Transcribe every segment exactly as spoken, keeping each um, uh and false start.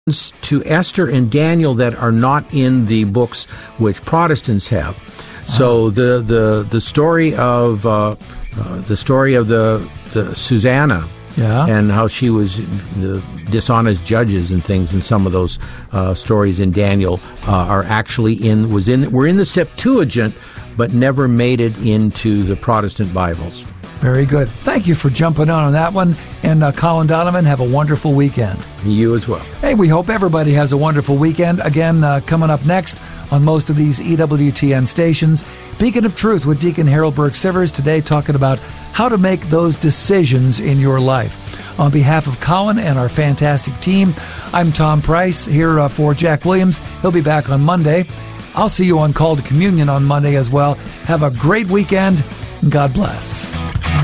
to Esther and Daniel that are not in the books which Protestants have. So the the the story of uh, uh, the story of the, the Susanna, yeah, and how she was the dishonest judges and things, and some of those uh, stories in Daniel uh, are actually in was in were in the Septuagint, but never made it into the Protestant Bibles. Very good. Thank you for jumping on on that one. And uh, Colin Donovan, have a wonderful weekend. You as well. Hey, we hope everybody has a wonderful weekend. Again, uh, coming up next on most of these E W T N stations, Beacon of Truth with Deacon Harold Burke-Sivers, today talking about how to make those decisions in your life. On behalf of Colin and our fantastic team, I'm Tom Price here uh, for Jack Williams. He'll be back on Monday. I'll see you on Call to Communion on Monday as well. Have a great weekend, and God bless.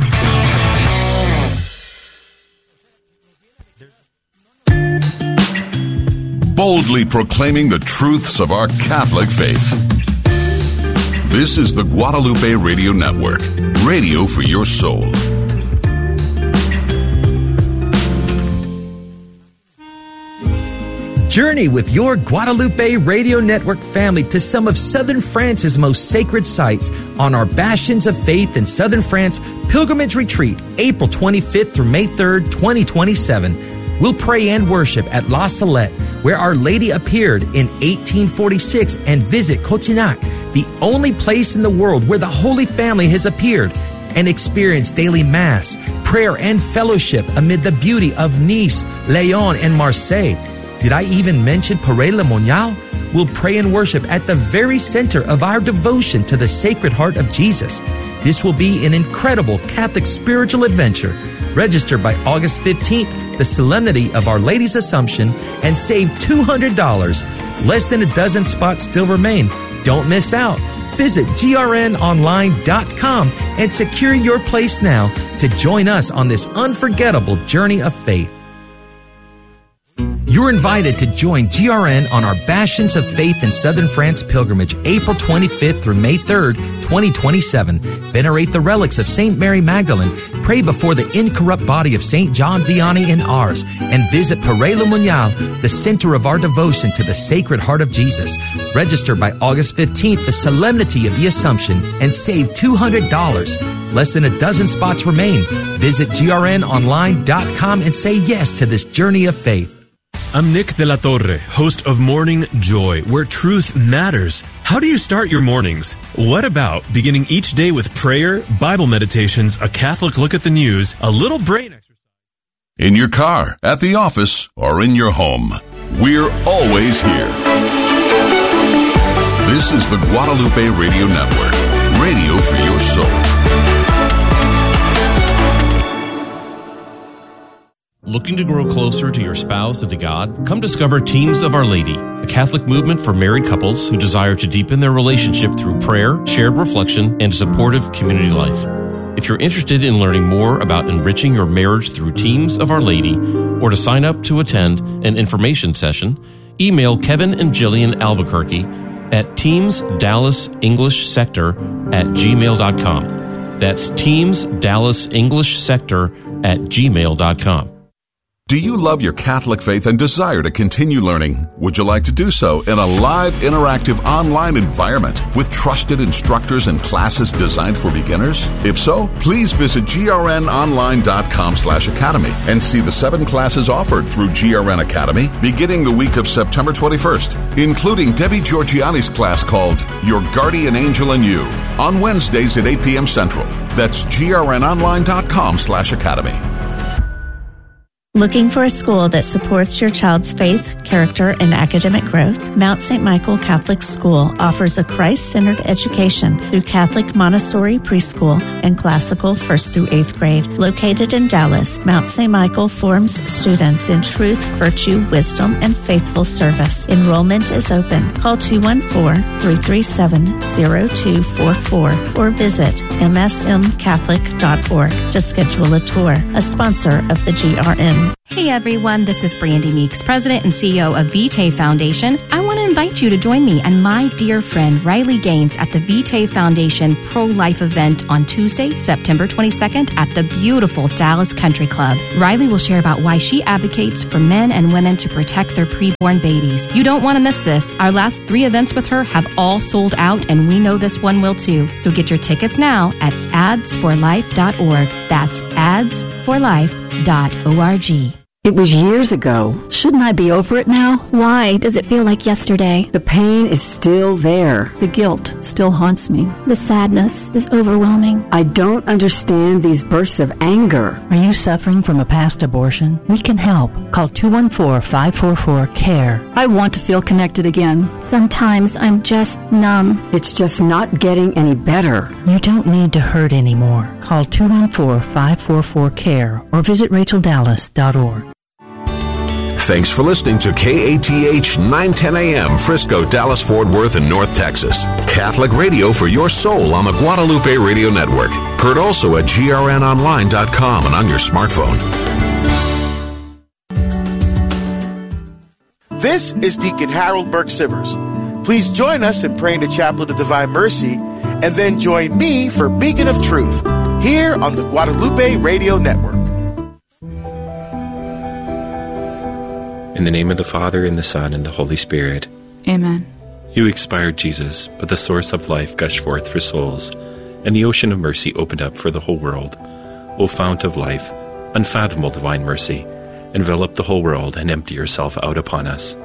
Boldly proclaiming the truths of our Catholic faith. This is the Guadalupe Radio Network, radio for your soul. Journey with your Guadalupe Radio Network family to some of Southern France's most sacred sites on our Bastions of Faith in Southern France Pilgrimage Retreat, April twenty-fifth through May third, twenty twenty-seven. We'll pray and worship at La Salette, where Our Lady appeared in eighteen forty-six, and visit Cotignac, the only place in the world where the Holy Family has appeared, and experience daily Mass, prayer, and fellowship amid the beauty of Nice, Lyon, and Marseille. Did I even mention Paray-le-Monial? We'll pray and worship at the very center of our devotion to the Sacred Heart of Jesus. This will be an incredible Catholic spiritual adventure. Register by August fifteenth, the Solemnity of Our Lady's Assumption, and save two hundred dollars. Less than a dozen spots still remain. Don't miss out. Visit G R N online dot com and secure your place now to join us on this unforgettable journey of faith. You're invited to join G R N on our Bastions of Faith in Southern France pilgrimage, April twenty-fifth through May third, twenty twenty-seven. Venerate the relics of Saint Mary Magdalene, pray before the incorrupt body of Saint John Vianney in Ars, and visit Paray-le-Monial, the center of our devotion to the Sacred Heart of Jesus. Register by August fifteenth, the Solemnity of the Assumption, and save two hundred dollars. Less than a dozen spots remain. Visit G R N online dot com and say yes to this journey of faith. I'm Nick De La Torre, host of Morning Joy, where truth matters. How do you start your mornings? What about beginning each day with prayer, Bible meditations, a Catholic look at the news, a little brain exercise? In your car, at the office, or in your home, we're always here. This is the Guadalupe Radio Network, radio for your soul. Looking to grow closer to your spouse and to God? Come discover Teams of Our Lady, a Catholic movement for married couples who desire to deepen their relationship through prayer, shared reflection, and supportive community life. If you're interested in learning more about enriching your marriage through Teams of Our Lady, or to sign up to attend an information session, email Kevin and Jillian Albuquerque at Teams Dallas English Sector at gmail dot com. That's Teams Dallas English Sector at gmail dot com. Do you love your Catholic faith and desire to continue learning? Would you like to do so in a live, interactive, online environment with trusted instructors and classes designed for beginners? If so, please visit G R N online dot com slash academy and see the seven classes offered through G R N Academy beginning the week of September twenty-first, including Debbie Georgiani's class called Your Guardian Angel and You on Wednesdays at eight p.m. Central. That's G R N online dot com slash academy. Looking for a school that supports your child's faith, character, and academic growth? Mount Saint Michael Catholic School offers a Christ-centered education through Catholic Montessori preschool and classical first through eighth grade. Located in Dallas, Mount Saint Michael forms students in truth, virtue, wisdom, and faithful service. Enrollment is open. Call two one four, three three seven, zero two four four or visit m s m catholic dot org to schedule a tour. A sponsor of the G R N. Hey everyone, this is Brandy Meeks, President and C E O of Vitae Foundation. I want to invite you to join me and my dear friend Riley Gaines at the Vitae Foundation Pro-Life event on Tuesday, September twenty-second at the beautiful Dallas Country Club. Riley will share about why she advocates for men and women to protect their preborn babies. You don't want to miss this. Our last three events with her have all sold out, and we know this one will too. So get your tickets now at ads for life dot org. That's ads for life dot org. It was years ago. Shouldn't I be over it now? Why does it feel like yesterday? The pain is still there. The guilt still haunts me. The sadness is overwhelming. I don't understand these bursts of anger. Are you suffering from a past abortion? We can help. Call two one four, five four four, C A R E. I want to feel connected again. Sometimes I'm just numb. It's just not getting any better. You don't need to hurt anymore. Call two one four, five four four, C A R E or visit rachel dallas dot org. Thanks for listening to K A T H nine ten A M, Frisco, Dallas, Fort Worth, and North Texas. Catholic radio for your soul on the Guadalupe Radio Network. Heard also at G R N online dot com and on your smartphone. This is Deacon Harold Burke Sivers. Please join us in praying the Chaplet of Divine Mercy, and then join me for Beacon of Truth here on the Guadalupe Radio Network. In the name of the Father, and the Son, and the Holy Spirit. Amen. You expired, Jesus, but the source of life gushed forth for souls, and the ocean of mercy opened up for the whole world. O fount of life, unfathomable divine mercy, envelop the whole world and empty yourself out upon us.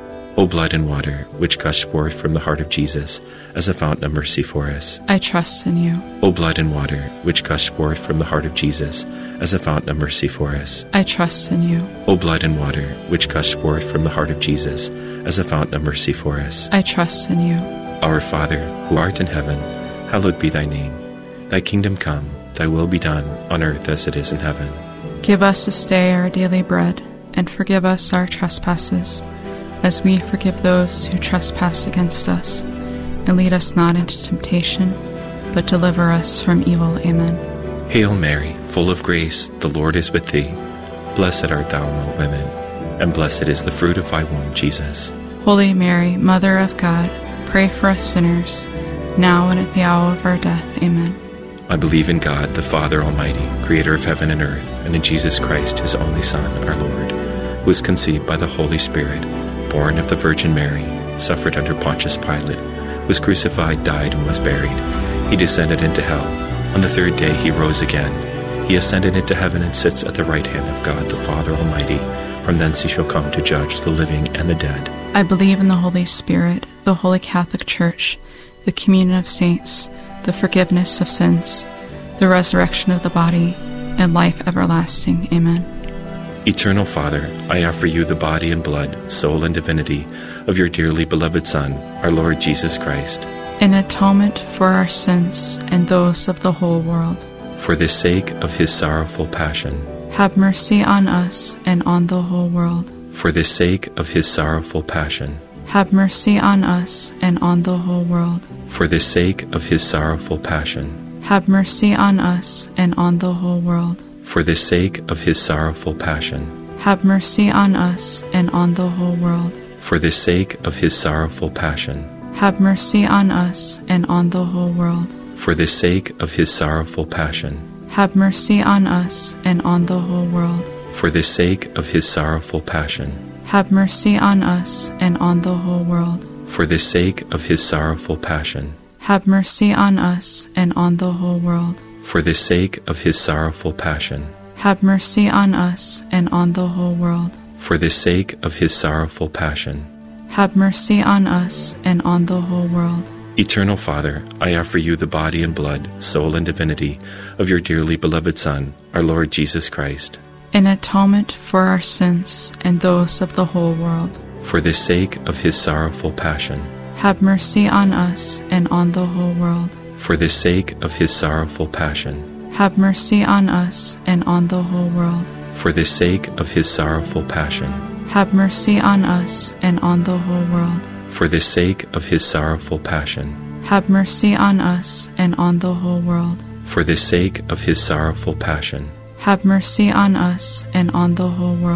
O blood and water, which gushed forth from the heart of Jesus as a fountain of mercy for us. I trust in you. O blood and water, which gushed forth from the heart of Jesus as a fountain of mercy for us. I trust in you. O blood and water, which gushed forth from the heart of Jesus as a fountain of mercy for us. I trust in you. Our Father, who art in heaven, hallowed be thy name. Thy kingdom come, thy will be done, on earth as it is in heaven. Give us this day our daily bread, and forgive us our trespasses, as we forgive those who trespass against us. And lead us not into temptation, but deliver us from evil. Amen. Hail Mary, full of grace, the Lord is with thee. Blessed art thou among women, and blessed is the fruit of thy womb, Jesus. Holy Mary, Mother of God, pray for us sinners, now and at the hour of our death. Amen. I believe in God, the Father Almighty, creator of heaven and earth, and in Jesus Christ, his only Son, our Lord, who was conceived by the Holy Spirit, born of the Virgin Mary, suffered under Pontius Pilate, was crucified, died, and was buried. He descended into hell. On the third day he rose again. He ascended into heaven and sits at the right hand of God the Father Almighty. From thence he shall come to judge the living and the dead. I believe in the Holy Spirit, the Holy Catholic Church, the communion of saints, the forgiveness of sins, the resurrection of the body, and life everlasting. Amen. Eternal Father, I offer you the body and blood, soul and divinity of your dearly beloved Son, our Lord Jesus Christ, in atonement for our sins and those of the whole world. For the sake of his sorrowful passion, have mercy on us and on the whole world. For the sake of his sorrowful passion, have mercy on us and on the whole world. For the sake of his sorrowful passion, have mercy on us and on the whole world. For the sake of his sorrowful passion, have mercy on us and on the whole world. For the sake of his sorrowful passion, have mercy on us and on the whole world. For the sake of his sorrowful passion, have mercy on us and on the whole world. For the sake of his sorrowful passion, have mercy on us and on the whole world. For the sake of his sorrowful passion, have mercy on us and on the whole world. For the sake of his sorrowful passion, have mercy on us and on the whole world. For the sake of his sorrowful passion, have mercy on us and on the whole world. Eternal Father, I offer you the body and blood, soul and divinity of your dearly beloved Son, our Lord Jesus Christ, in atonement for our sins and those of the whole world. For the sake of his sorrowful passion, have mercy on us and on the whole world. For the sake of his sorrowful passion, have mercy on us and on the whole world. For the sake of his sorrowful passion, have mercy on us and on the whole world. For the sake of his sorrowful passion, have mercy on us and on the whole world. For the sake of his sorrowful passion, have mercy on us and on the whole world.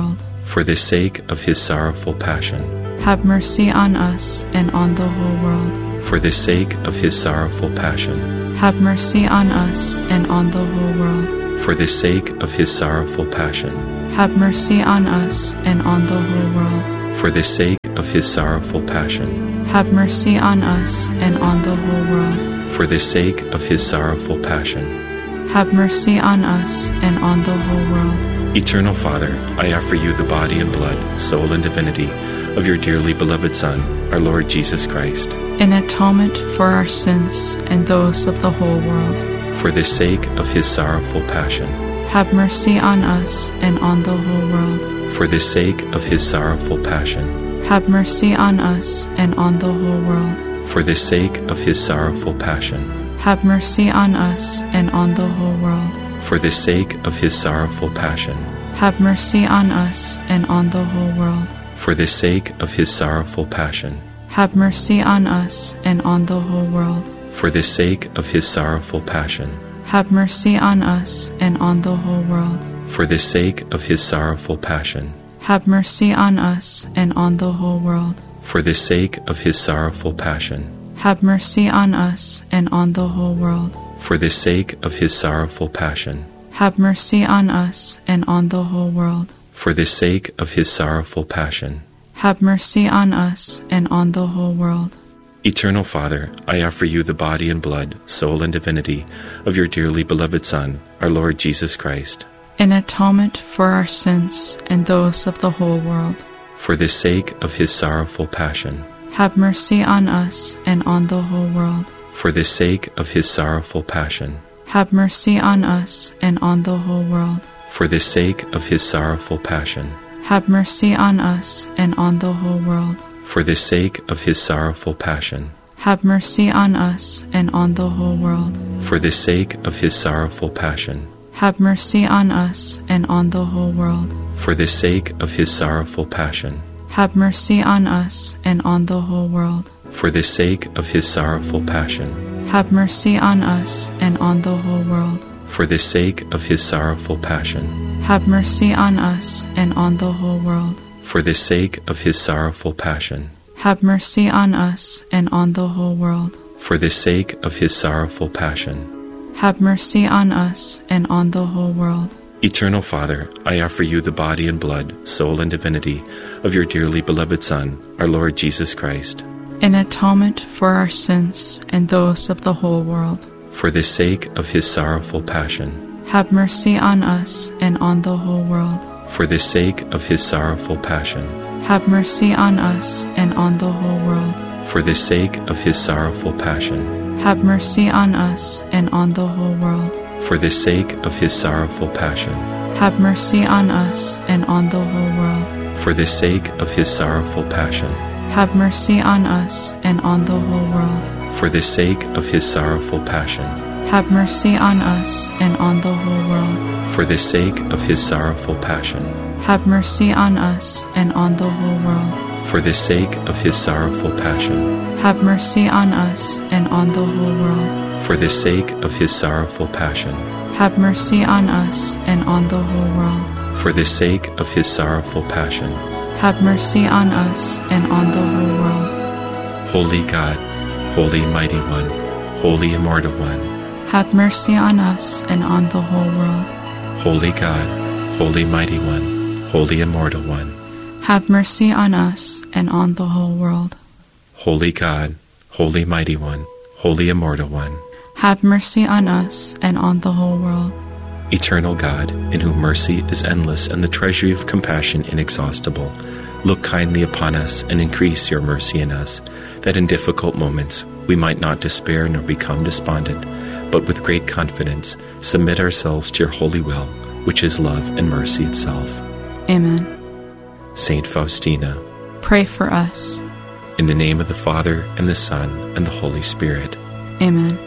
For the sake of his sorrowful passion. Have mercy on us and on the whole world. For the sake of his sorrowful passion. Have mercy on us and on the whole world. For the sake of his sorrowful passion. Have mercy on us and on the whole world. For the sake of his sorrowful passion. Have mercy on us and on the whole world. For the sake of his sorrowful passion. Have mercy on us and on the whole world. Eternal Father, I offer you the body and blood, soul and divinity of your dearly beloved Son, our Lord Jesus Christ, in atonement for our sins and those of the whole world. For the sake of his sorrowful passion. Have mercy on us and on the whole world. For the sake of his sorrowful passion. Have mercy on us and on the whole world. For the sake of his sorrowful passion. Have mercy on us and on the whole world. For the sake of his sorrowful passion. Have mercy on us and on the whole world. For the sake of his sorrowful passion. Have mercy on us and on the whole world. For the sake of his sorrowful passion. Have mercy on us and on the whole world. For the sake of his sorrowful passion. Have mercy on us and on the whole world. For the sake of his sorrowful passion. Have mercy on us and on the whole world. For the sake of his sorrowful passion. Have mercy on us and on the whole world. For the sake of his sorrowful passion. Have mercy on us and on the whole world. Eternal Father, I offer you the body and blood, soul and divinity of your dearly beloved Son, our Lord Jesus Christ, in atonement for our sins and those of the whole world. For the sake of his sorrowful passion. Have mercy on us and on the whole world. For the sake of his sorrowful passion. Have mercy on us and on the whole world. For the sake of his sorrowful passion. Have mercy on us and on the whole world. For the sake of his sorrowful passion. Have mercy on us and on the whole world. For the sake of his sorrowful passion. Have mercy on us and on the whole world. For the sake of his sorrowful passion. Have mercy on us and on the whole world. For the sake of his sorrowful passion. Have mercy on us and on the whole world. For the sake of his sorrowful passion. Have mercy on us and on the whole world. For the sake of his sorrowful passion. Have mercy on us and on the whole world. For the sake of his sorrowful passion. Have mercy on us and on the whole world. Eternal Father, I offer you the body and blood, soul and divinity of your dearly beloved Son, our Lord Jesus Christ, in atonement for our sins and those of the whole world. For the sake of his sorrowful passion. Have mercy on us and on the whole world. For the sake of his sorrowful passion. Have mercy on us and on the whole world. For the sake of his sorrowful passion. Have mercy on us and on the whole world. For the sake of his sorrowful passion. Have mercy on us and on the whole world. For the sake of his sorrowful passion. Have mercy on us and on the whole world. For the sake of his sorrowful passion. Have mercy on us and on the whole world. For the sake of his sorrowful passion. Have mercy on us and on the whole world. For the sake of his sorrowful passion. Have mercy on us and on the whole world. For the sake of his sorrowful passion. Have mercy on us and on the whole world. For the sake of his sorrowful passion. Have mercy on us and on the whole world. Holy God, Holy Mighty One, Holy Immortal One, have mercy on us and on the whole world. Holy God, Holy Mighty One, Holy Immortal One, have mercy on us and on the whole world. Holy God, Holy Mighty One, Holy Immortal One, have mercy on us and on the whole world. Eternal God, in whom mercy is endless and the treasury of compassion inexhaustible, look kindly upon us and increase your mercy in us, that in difficult moments we might not despair nor become despondent, but with great confidence submit ourselves to your holy will, which is love and mercy itself. Amen. Saint Faustina, pray for us. In the name of the Father, and the Son, and the Holy Spirit. Amen.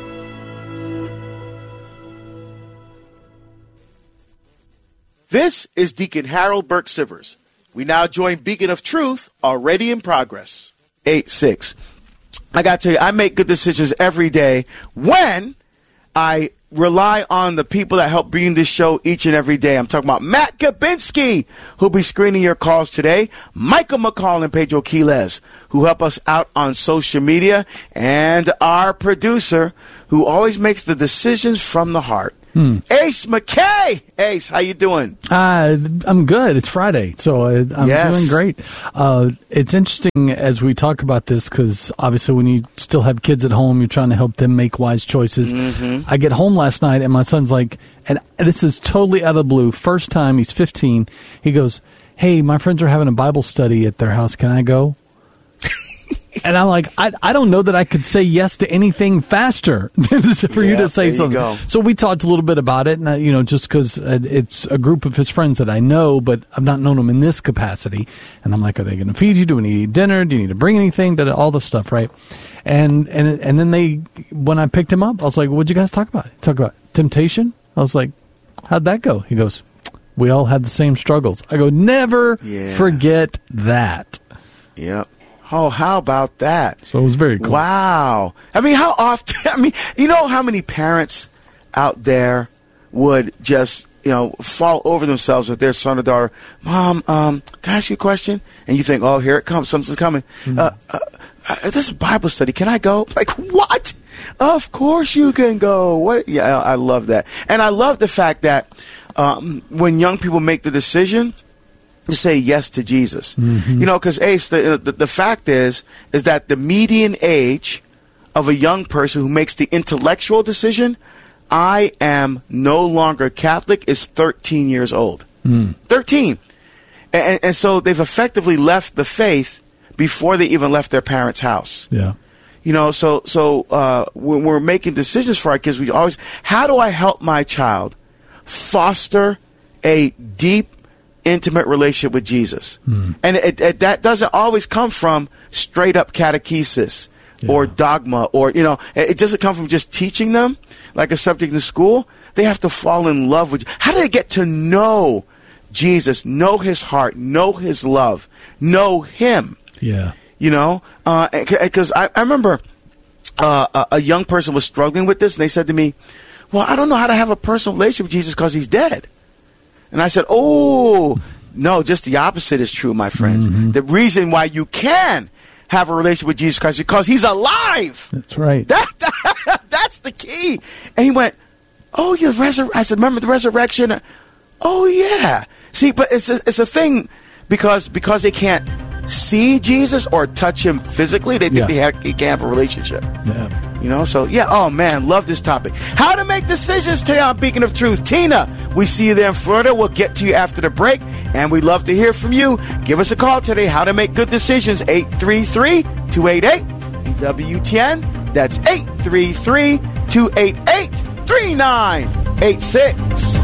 This is Deacon Harold Burke Sivers. We now join Beacon of Truth, already in progress. eight six. I got to tell you, I make good decisions every day when I rely on the people that help bring this show each and every day. I'm talking about Matt Gabinski, who'll be screening your calls today, Michael McCall and Pedro Quiles, who help us out on social media, and our producer, who always makes the decisions from the heart, Hmm. Ace McKay. Ace, how you doing? Uh, I'm good. It's Friday, so I, I'm yes. doing great. Uh, it's interesting as we talk about this because obviously when you still have kids at home, you're trying to help them make wise choices. Mm-hmm. I get home last night and my son's like, and this is totally out of the blue, first time, he's fifteen, he goes, hey, my friends are having a Bible study at their house. Can I go? And I'm like, I I don't know that I could say yes to anything faster than for yeah, you to say there something. You go. So we talked a little bit about it, and I, you know, just because it's a group of his friends that I know, but I've not known them in this capacity. And I'm like, are they going to feed you? Do we need to eat dinner? Do you need to bring anything? All the stuff, right? And and and then they, when I picked him up, I was like, what'd you guys talk about? Talk about temptation? I was like, how'd that go? He goes, we all had the same struggles. I go, never yeah. forget that. Yep. Oh, how about that? So it was very cool. Wow. I mean, how often, I mean, you know how many parents out there would just, you know, fall over themselves with their son or daughter. Mom, um, can I ask you a question? And you think, oh, here it comes. Something's coming. Mm-hmm. Uh, uh, uh, this is a Bible study. Can I go? Like, what? Of course you can go. What? Yeah, I, I love that. And I love the fact that um, when young people make the decision to say yes to Jesus. Mm-hmm. You know, because Ace, the, the the fact is, is that the median age of a young person who makes the intellectual decision, I am no longer Catholic, is thirteen years old. Mm. thirteen. And, and so they've effectively left the faith before they even left their parents' house. Yeah. You know, so so uh, when we're making decisions for our kids, we always, how do I help my child foster a deep, intimate relationship with Jesus? Mm. And it, it, that doesn't always come from straight up catechesis yeah. or dogma, or, you know, it, it doesn't come from just teaching them like a subject in school. They have to fall in love with, how do they get to know Jesus, know his heart, know his love, know him? Yeah. You know, because uh, I, I remember uh, a, a young person was struggling with this, and they said to me, well, I don't know how to have a personal relationship with Jesus because he's dead. And I said, oh, no, just the opposite is true, my friends. Mm-hmm. The reason why you can have a relationship with Jesus Christ is because he's alive. That's right. That, that, that's the key. And he went, oh, yeah, resur-. I said, remember the resurrection? Oh, yeah. See, but it's a, it's a thing because because they can't see Jesus or touch him physically. They think yeah. they, have, they can't have a relationship. Yeah. You know, so, yeah, oh, man, love this topic. How to make decisions today on Beacon of Truth. Tina, we see you there in Florida. We'll get to you after the break, and we'd love to hear from you. Give us a call today. How to make good decisions, eight three three, two eight eight, E W T N. That's eight three three, two eight eight, three nine eight six.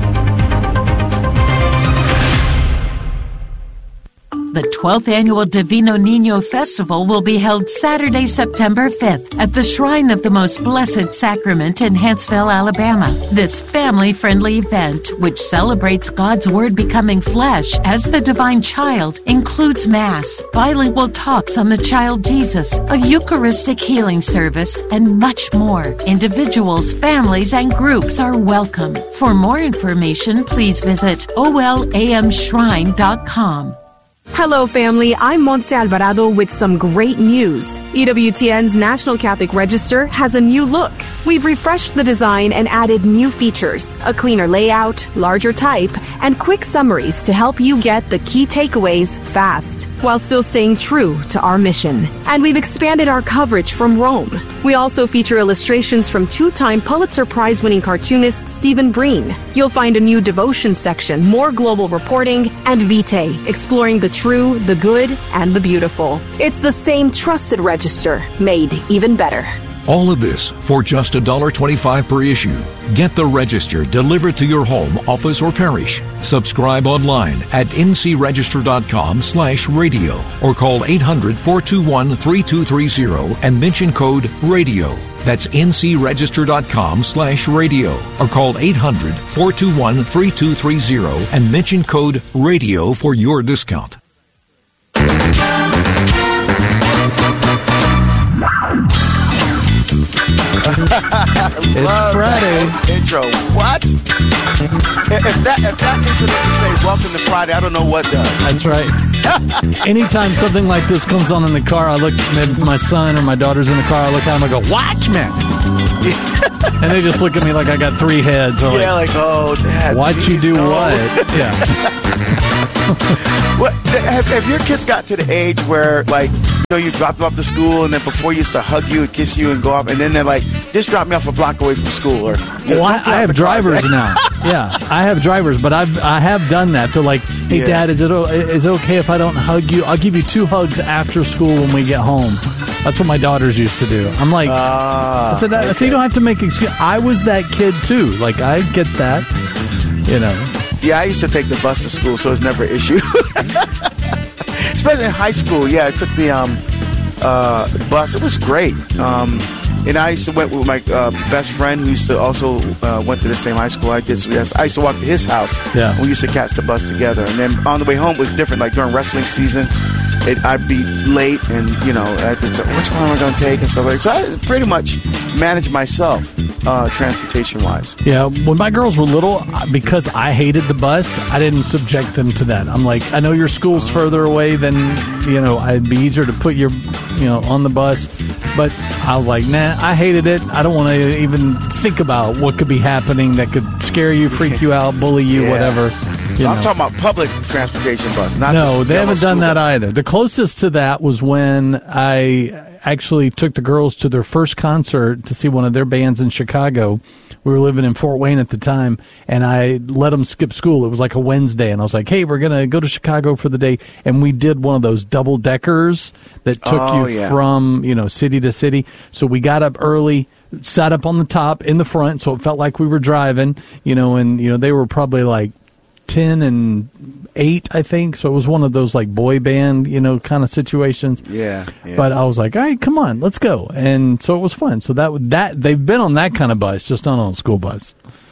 The twelfth Annual Divino Niño Festival will be held Saturday, September fifth at the Shrine of the Most Blessed Sacrament in Huntsville, Alabama. This family-friendly event, which celebrates God's Word becoming flesh as the divine child, includes Mass, bilingual talks on the child Jesus, a Eucharistic healing service, and much more. Individuals, families, and groups are welcome. For more information, please visit O L A M shrine dot com. Hello, family. I'm Montse Alvarado with some great news. E W T N's National Catholic Register has a new look. We've refreshed the design and added new features, a cleaner layout, larger type, and quick summaries to help you get the key takeaways fast, while still staying true to our mission. And we've expanded our coverage from Rome. We also feature illustrations from two-time Pulitzer Prize-winning cartoonist Stephen Breen. You'll find a new devotion section, more global reporting, and Vitae, exploring the true, the good, and the beautiful. It's the same trusted register, made even better. All of this for just one dollar twenty-five per issue. Get the Register delivered to your home, office, or parish. Subscribe online at ncregister.com slash radio or call eight hundred, four two one, three two three zero and mention code RADIO. That's ncregister.com slash radio or call eight hundred, four two one, three two three zero and mention code RADIO for your discount. It's Friday. That intro. What? If that if that intro doesn't say "Welcome to Friday," I don't know what does. That's right. Anytime something like this comes on in the car, I look. Maybe my son or my daughter's in the car. I look at them. I go, "Watchmen," and they just look at me like I got three heads. They're yeah, like, like, oh, Dad. Watch you do no. what? Yeah. What have, have your kids got to the age where, like, you know, you drop them off to school, and then before you used to hug you and kiss you and go off, and then they're like, just drop me off a block away from school, or you know, well, I, I have drivers now. Yeah, I have drivers, but I've I have done that. They're like, hey, Yeah. Dad, is it o- is it okay if I don't hug you? I'll give you two hugs after school when we get home. That's what my daughters used to do. I'm like, Ah, I said, that, so you don't have to make excuse. I was that kid too. Like, I get that, you know. Yeah, I used to take the bus to school, so it's never an issue. Especially in high school, yeah, I took the um, uh, bus. It was great. Um, and I used to went with my uh, best friend who used to also uh, went to the same high school I did. So yes, I used to walk to his house. Yeah. We used to catch the bus together. And then on the way home was different. Like during wrestling season, it, I'd be late, and you know, I had to say, which one am I going to take and stuff like that. So I pretty much managed myself, uh, transportation-wise. Yeah, when my girls were little, because I hated the bus, I didn't subject them to that. I'm like, I know your school's further away than, you know, it'd be easier to put your, you know, on the bus. But I was like, nah, I hated it. I don't want to even think about what could be happening that could scare you, freak you out, bully you, Yeah. whatever. So You I'm know. talking about public transportation bus, not No, this they yellow haven't done school that bus. either. The closest to that was when I actually took the girls to their first concert to see one of their bands in Chicago. We were living in Fort Wayne at the time, and I let them skip school. It was like a Wednesday, and I was like, hey, we're going to go to Chicago for the day. And we did one of those double-deckers that took Oh, you yeah. from, you know, city to city. So we got up early, sat up on the top in the front, so it felt like we were driving, you know, and, you know, they were probably like ten and eight, I think. So it was one of those like boy band, you know, kind of situations. Yeah, yeah. But I was like, all right, come on, let's go. And so it was fun. So that that they've been on that kind of bus, just not on a school bus.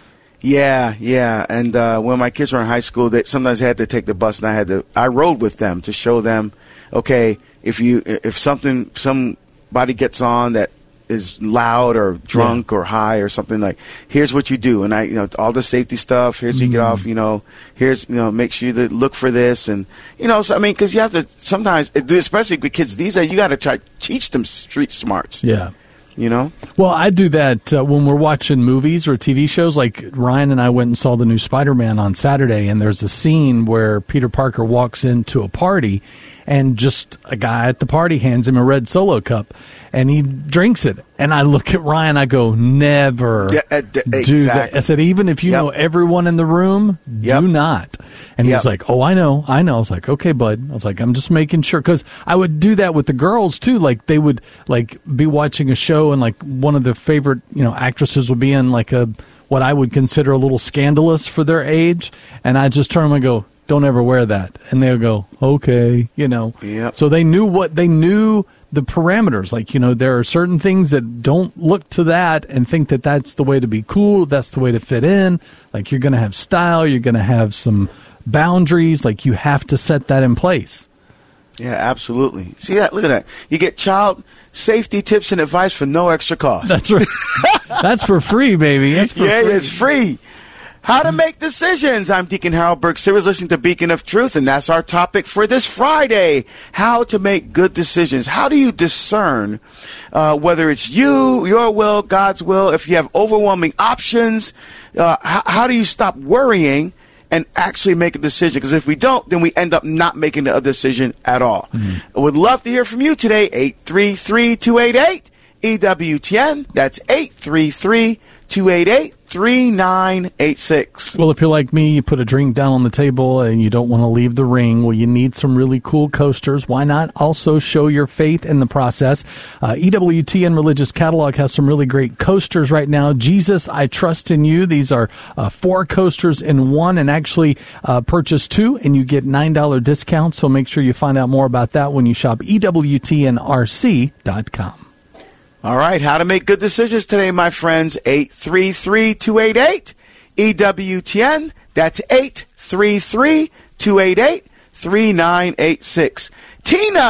Yeah, yeah. And uh, when my kids were in high school, they sometimes had to take the bus, and I had to. I rode with them to show them, okay, if you if something somebody gets on that is loud or drunk or high or something, like, here's what you do. And I, you know, all the safety stuff. Here's you get off. You know, here's, you know, make sure you look for this, and you know, so I mean, because you have to sometimes, especially with kids these days, you got to try to teach them street smarts. Yeah. You know? Well, I do that uh, when we're watching movies or T V shows. Like Ryan and I went and saw the new Spider-Man on Saturday, and there's a scene where Peter Parker walks into a party, and just a guy at the party hands him a red Solo cup, and he drinks it. And I look at Ryan, I go, never Yeah, uh, d- do exactly. that. I said, even if you Yep. know everyone in the room, Yep. do not. And Yep. he's like, oh, I know, I know. I was like, okay, bud. I was like, I'm just making sure. Because I would do that with the girls, too. Like, they would, like, be watching a show, and, like, one of their favorite, you know, actresses would be in, like, a what I would consider a little scandalous for their age. And I just turn them and go, don't ever wear that. And they'll go, okay, you know. Yep. So they knew what, they knew the parameters. Like, you know, there are certain things that don't look to that and think that that's the way to be cool, that's the way to fit in. Like, you're going to have style, you're going to have some boundaries. Like, you have to set that in place. Yeah, absolutely. See that? Look at that. You get child safety tips and advice for no extra cost. That's right. That's for free, baby. That's for yeah, free. it's free. How to make decisions. I'm Deacon Harold Burke Sivers, listening to Beacon of Truth, and that's our topic for this Friday. How to make good decisions. How do you discern uh, whether it's you, your will, God's will? If you have overwhelming options, uh, how, how do you stop worrying and actually make a decision? Because if we don't, then we end up not making a decision at all. Mm-hmm. I would love to hear from you today. eight three three, two eight eight, E W T N. That's eight three three, two eight eight, three nine eight six. Well, if you're like me, you put a drink down on the table and you don't want to leave the ring, well, you need some really cool coasters. Why not also show your faith in the process? Uh, E W T N Religious Catalog has some really great coasters right now. Jesus, I Trust in You. These are uh, four coasters in one, and actually uh, purchase two and you get nine dollars discount. So make sure you find out more about that when you shop E W T N R C dot com. All right, how to make good decisions today, my friends. eight three three, two eight eight, E W T N. That's eight three three, two eight eight, three nine eight six. Tina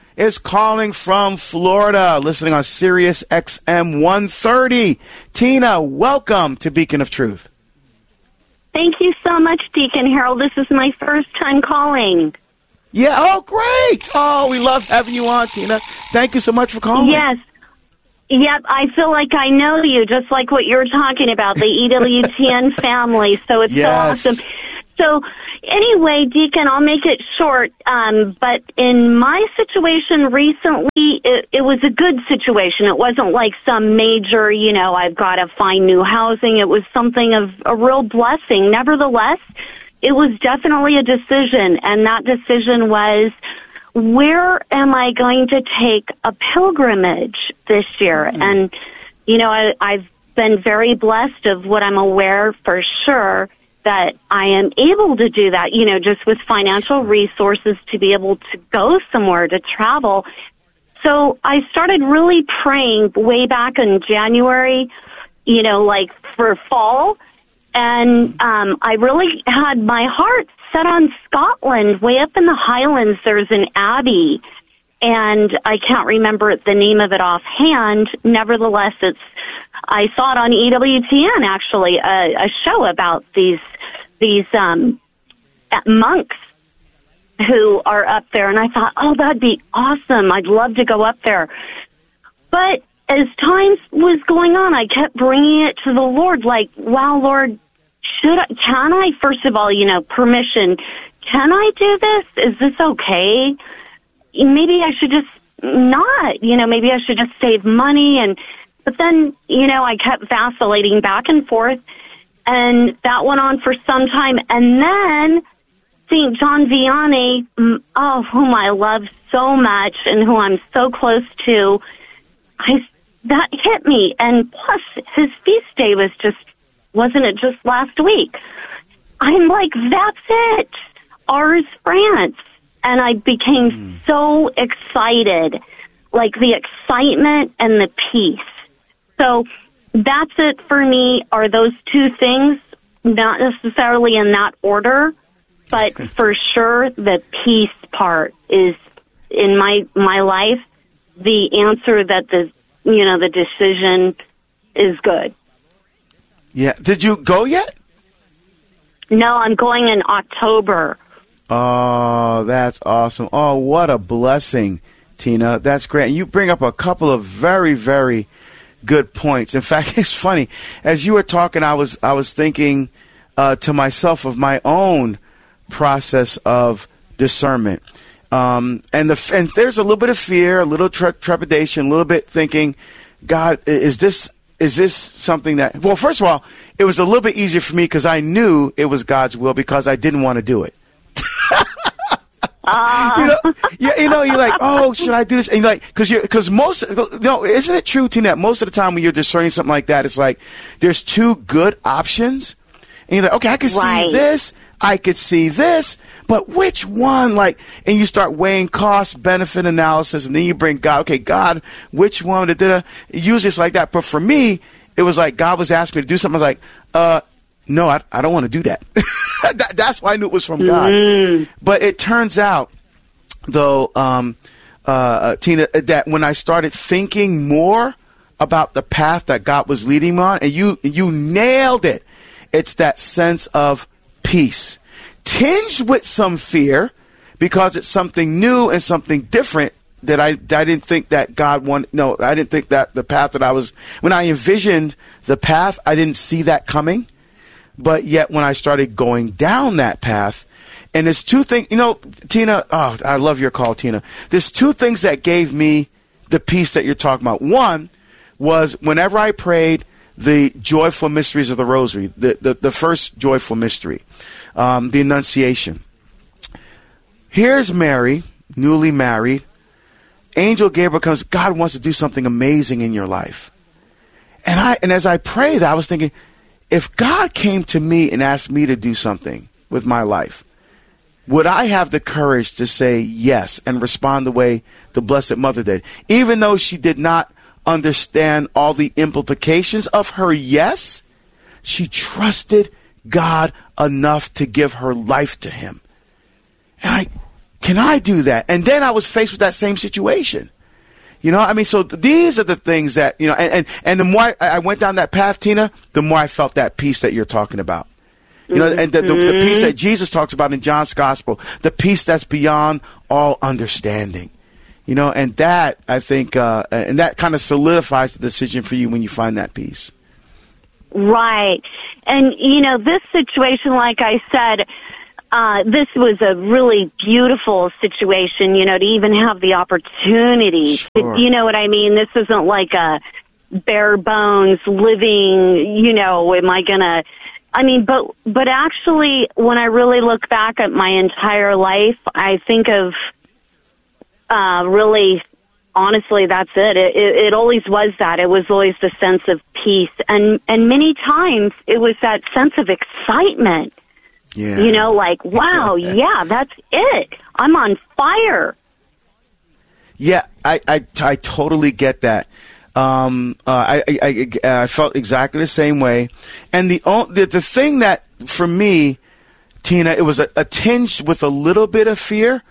is calling from Florida, listening on Sirius X M one thirty. Tina, welcome to Beacon of Truth. Thank you so much, Deacon Harold. This is my first time calling. Yeah, oh, great. Oh, we love having you on, Tina. Thank you so much for calling. Yes. Yep, I feel like I know you, just like what you're talking about, the E W T N family. So it's yes. so awesome. So anyway, Deacon, I'll make it short. Um, but in my situation recently, it, it was a good situation. It wasn't like some major, you know, I've got to find new housing. It was something of a real blessing. Nevertheless, it was definitely a decision. And that decision was, where am I going to take a pilgrimage this year? Mm-hmm. And, you know, I, I've been very blessed of what I'm aware for sure that I am able to do that, you know, just with financial resources to be able to go somewhere, to travel. So I started really praying way back in January, you know, like for fall. And um, I really had my heart set on Scotland, way up in the Highlands. There's an abbey, and I can't remember the name of it offhand. Nevertheless, it's I saw it on E W T N, actually, a, a show about these these um, monks who are up there, and I thought, oh, that'd be awesome. I'd love to go up there. But as time was going on, I kept bringing it to the Lord, like, wow, Lord, should I, can I, first of all, you know, permission, can I do this? Is this okay? Maybe I should just not, you know, maybe I should just save money. And, but then, you know, I kept vacillating back and forth, and that went on for some time. And then Saint John Vianney, oh, whom I love so much and who I'm so close to, I, that hit me. And plus, his feast day was just, wasn't it just last week? I'm like, that's it. Ars France. And I became mm. so excited, like the excitement and the peace. So that's it for me, are those two things, not necessarily in that order, but for sure the peace part is, in my my life, the answer that the, you know, the decision is good. Yeah. Did you go yet? No, I'm going in October. Oh, that's awesome. Oh, what a blessing, Tina. That's great. And you bring up a couple of very, very good points. In fact, it's funny. As you were talking, I was I was thinking uh, to myself of my own process of discernment. Um, and the and there's a little bit of fear, a little tre- trepidation, a little bit thinking, God, is this is this something that? Well, first of all, it was a little bit easier for me because I knew it was God's will because I didn't want to do it. uh. You know, you, you know, you're like, oh, should I do this? And you're like, because you're because most, no, isn't it true, Tina? Most of the time when you're discerning something like that, it's like there's two good options, and you're like, okay, I can right. see this. I could see this, but which one? Like, and you start weighing cost benefit analysis, and then you bring God. Okay, God, which one? Da, da, da. Usually it's like that. But for me, it was like God was asking me to do something. I was like, uh, no, I, I don't want to do that. that. That's why I knew it was from God. Mm. But it turns out, though, um, uh, Tina, that when I started thinking more about the path that God was leading me on, and you you nailed it. It's that sense of peace, tinged with some fear, because it's something new and something different that I, I didn't think that God wanted. No, I didn't think that the path that I was, when I envisioned the path, I didn't see that coming. But yet when I started going down that path, and there's two things, you know, Tina, oh, I love your call, Tina. There's two things that gave me the peace that you're talking about. One was whenever I prayed the joyful mysteries of the rosary, the, the, the first joyful mystery, um, the Annunciation. Here's Mary, newly married. Angel Gabriel comes, God wants to do something amazing in your life. And I and as I prayed, I was thinking, if God came to me and asked me to do something with my life, would I have the courage to say yes and respond the way the Blessed Mother did? Even though she did not understand all the implications of her yes, she trusted God enough to give her life to him. And I can I do that? And then I was faced with that same situation. You know, I mean, so th- these are the things that, you know, and, and, and the more I, I went down that path, Tina, the more I felt that peace that you're talking about. You know, and the, the, the peace that Jesus talks about in John's gospel, the peace that's beyond all understanding. You know, and that, I think, uh, and that kind of solidifies the decision for you when you find that peace. Right. And, you know, this situation, like I said, uh, this was a really beautiful situation, you know, to even have the opportunity. Sure. To, you know what I mean? This isn't like a bare bones living, you know, am I going to, I mean, but, but actually, when I really look back at my entire life, I think of, uh, really, honestly, that's it. It, it. it always was that. It was always the sense of peace. And, and many times it was that sense of excitement. Yeah. You know, like, wow, yeah, that's it. I'm on fire. Yeah, I, I, I totally get that. Um, uh, I, I, I, I felt exactly the same way. And the, the, the thing that, for me, Tina, it was a, a tinge with a little bit of fear,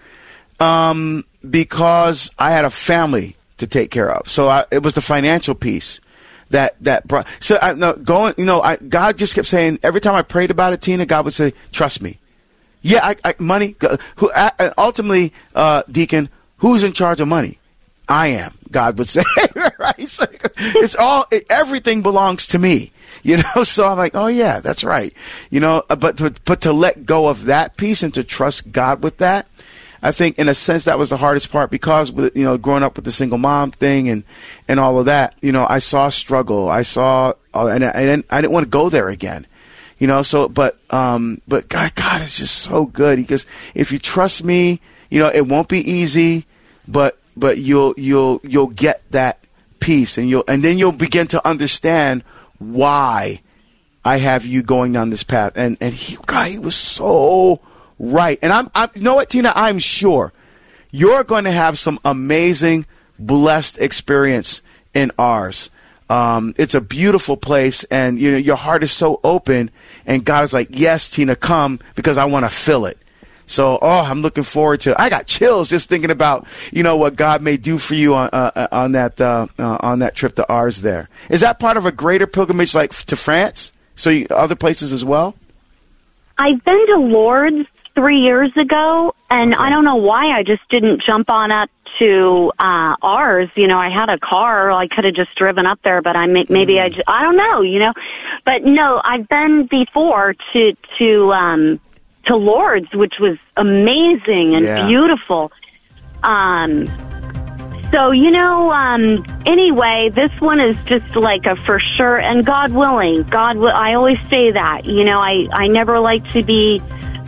um, because I had a family to take care of. So I, it was the financial piece that, that brought, so I, no, going, you know, I, God just kept saying, every time I prayed about it, Tina, God would say, trust me. Yeah, I, I, money, who, I, ultimately, uh, Deacon, who's in charge of money? I am, God would say, right? It's, like, it's all, it, everything belongs to me, you know? So I'm like, oh yeah, that's right. You know, but to, but to let go of that piece and to trust God with that, I think in a sense that was the hardest part because, with, you know, growing up with the single mom thing and, and all of that, you know, I saw struggle. I saw, uh, and, I, and I didn't want to go there again, you know? So, but, um, but God, God is just so good because if you trust me, you know, it won't be easy, but, but you'll you'll you'll get that peace, and you'll and then you'll begin to understand why I have you going down this path. And and he, God, he was so right. And I'm, I'm you know what, Tina, I'm sure you're going to have some amazing, blessed experience in ours. Um, it's a beautiful place, and you know your heart is so open, and God is like, yes, Tina, come because I want to fill it. So, oh, I'm looking forward to it. I got chills just thinking about, you know, what God may do for you on uh, on that uh, uh, on that trip to ours there. Is that part of a greater pilgrimage, like to France? So, you, other places as well? I've been to Lourdes three years ago, and okay. I don't know why I just didn't jump on up to uh, ours. You know, I had a car. I could have just driven up there, but I may, maybe mm. I just, I don't know, you know. But, no, I've been before to to um to Lourdes, which was amazing and yeah. beautiful. Um, so, you know, um, anyway, this one is just like a for sure, and God willing, God will, I always say that, you know, I, I never like to be,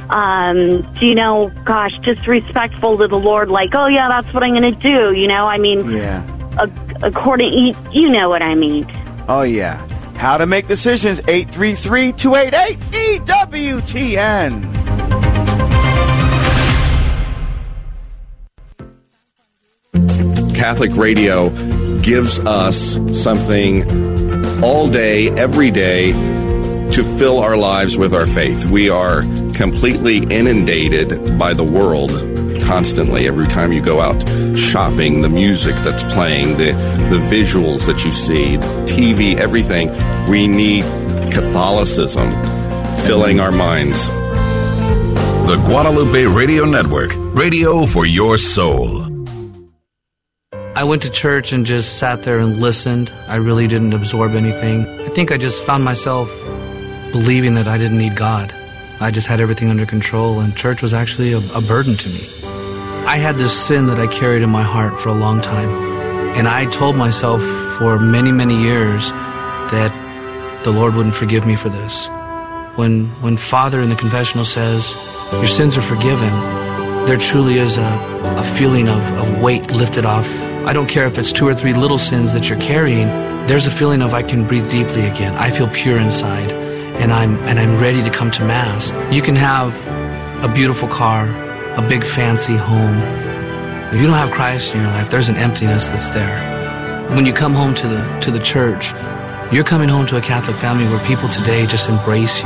um, you know, gosh, disrespectful to the Lord, like, oh yeah, that's what I'm going to do, you know, I mean, yeah. a, according, you, you know what I mean. Oh yeah. How to make decisions, eight three three, two eight eight, E W T N. Catholic Radio gives us something all day, every day, to fill our lives with our faith. We are completely inundated by the world constantly. Every time you go out shopping, the music that's playing, the, the visuals that you see, T V, everything. We need Catholicism filling our minds. The Guadalupe Radio Network, radio for your soul. I went to church and just sat there and listened. I really didn't absorb anything. I think I just found myself believing that I didn't need God. I just had everything under control, and church was actually a, a burden to me. I had this sin that I carried in my heart for a long time, and I told myself for many, many years that the Lord wouldn't forgive me for this. When when Father in the confessional says, your sins are forgiven, there truly is a, a feeling of, of weight lifted off. I don't care if it's two or three little sins that you're carrying, there's a feeling of I can breathe deeply again. I feel pure inside, and I'm and I'm ready to come to Mass. You can have a beautiful car, a big fancy home. If you don't have Christ in your life, there's an emptiness that's there. When you come home to the to the church, you're coming home to a Catholic family where people today just embrace you.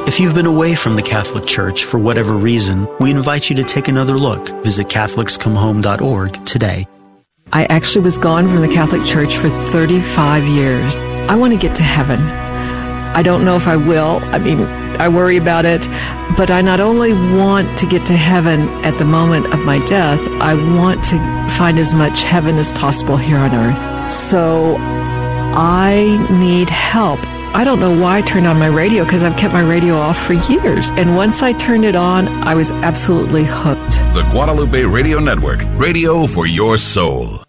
If you've been away from the Catholic Church for whatever reason, we invite you to take another look. Visit Catholics Come Home dot org today. I actually was gone from the Catholic Church for thirty-five years. I want to get to heaven. I don't know if I will. I mean, I worry about it. But I not only want to get to heaven at the moment of my death, I want to find as much heaven as possible here on earth. So I need help. I don't know why I turned on my radio, because I've kept my radio off for years. And once I turned it on, I was absolutely hooked. The Guadalupe Radio Network, radio for your soul.